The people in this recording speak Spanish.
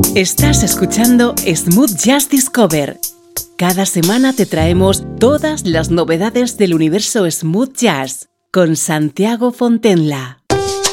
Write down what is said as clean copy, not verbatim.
Estás escuchando Smooth Jazz Discover. Cada semana te traemos todas las novedades del universo Smooth Jazz con Santiago Fontenla.